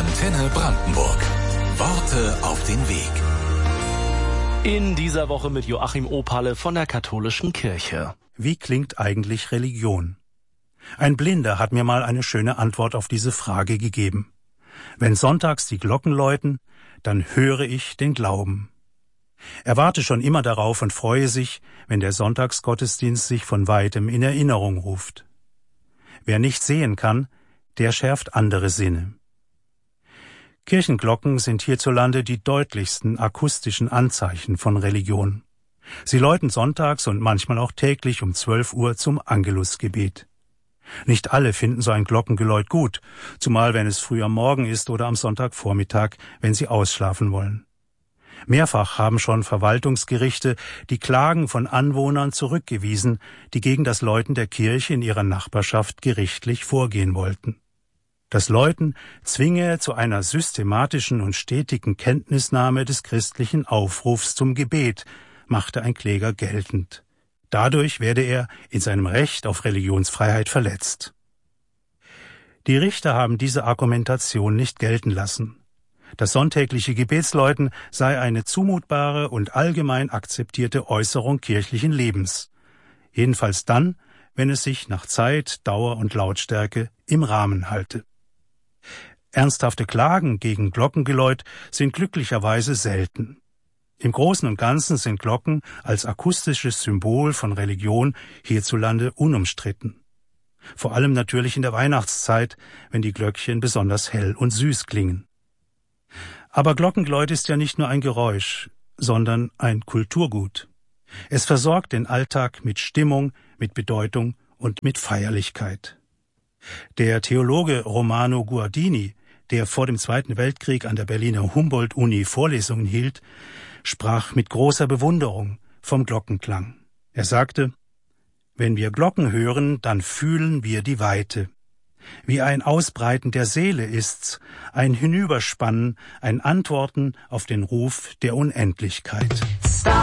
Antenne Brandenburg. Worte auf den Weg. In dieser Woche mit Joachim Opalle von der Katholischen Kirche. Wie klingt eigentlich Religion? Ein Blinder hat mir mal eine schöne Antwort auf diese Frage gegeben. Wenn sonntags die Glocken läuten, dann höre ich den Glauben. Er warte schon immer darauf und freue sich, wenn der Sonntagsgottesdienst sich von weitem in Erinnerung ruft. Wer nicht sehen kann, der schärft andere Sinne. Kirchenglocken sind hierzulande die deutlichsten akustischen Anzeichen von Religion. Sie läuten sonntags und manchmal auch täglich um 12 Uhr zum Angelusgebet. Nicht alle finden so ein Glockengeläut gut, zumal wenn es früh am Morgen ist oder am Sonntagvormittag, wenn sie ausschlafen wollen. Mehrfach haben schon Verwaltungsgerichte die Klagen von Anwohnern zurückgewiesen, die gegen das Läuten der Kirche in ihrer Nachbarschaft gerichtlich vorgehen wollten. Das Läuten zwinge zu einer systematischen und stetigen Kenntnisnahme des christlichen Aufrufs zum Gebet, machte ein Kläger geltend. Dadurch werde er in seinem Recht auf Religionsfreiheit verletzt. Die Richter haben diese Argumentation nicht gelten lassen. Das sonntägliche Gebetsläuten sei eine zumutbare und allgemein akzeptierte Äußerung kirchlichen Lebens. Jedenfalls dann, wenn es sich nach Zeit, Dauer und Lautstärke im Rahmen halte. Ernsthafte Klagen gegen Glockengeläut sind glücklicherweise selten. Im Großen und Ganzen sind Glocken als akustisches Symbol von Religion hierzulande unumstritten. Vor allem natürlich in der Weihnachtszeit, wenn die Glöckchen besonders hell und süß klingen. Aber Glockengeläut ist ja nicht nur ein Geräusch, sondern ein Kulturgut. Es versorgt den Alltag mit Stimmung, mit Bedeutung und mit Feierlichkeit. Der Theologe Romano Guardini, der vor dem Zweiten Weltkrieg an der Berliner Humboldt-Uni Vorlesungen hielt, sprach mit großer Bewunderung vom Glockenklang. Er sagte: Wenn wir Glocken hören, dann fühlen wir die Weite. Wie ein Ausbreiten der Seele ist's, ein Hinüberspannen, ein Antworten auf den Ruf der Unendlichkeit.